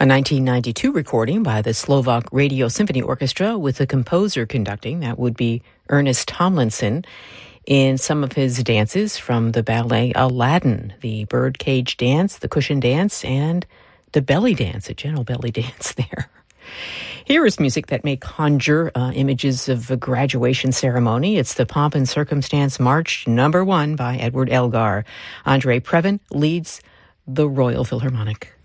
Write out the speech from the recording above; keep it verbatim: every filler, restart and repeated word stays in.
A nineteen ninety-two recording by the Slovak Radio Symphony Orchestra with the composer conducting, that would be Ernest Tomlinson, in some of his dances from the ballet Aladdin, the birdcage dance, the cushion dance, and the belly dance, a general belly dance there. Here is music that may conjure uh, images of a graduation ceremony. It's the Pomp and Circumstance March number one by Edward Elgar. Andre Previn leads the Royal Philharmonic.